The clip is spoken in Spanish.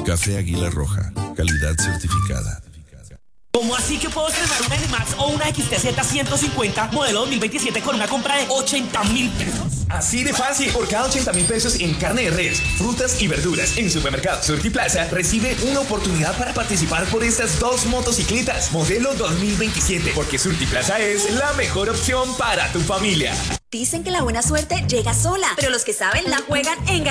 Café Águila Roja, calidad certificada. ¿Cómo así que puedo estrenar una NMAX o una XTZ 150 modelo 2027 con una compra de 80.000 pesos? Así de fácil. Por cada 80.000 pesos en carne de res, frutas y verduras en Supermercado Surtiplaza, recibe una oportunidad para participar por estas 2 motocicletas modelo 2027, porque Surtiplaza es la mejor opción para tu familia. Dicen que la buena suerte llega sola, pero los que saben la juegan en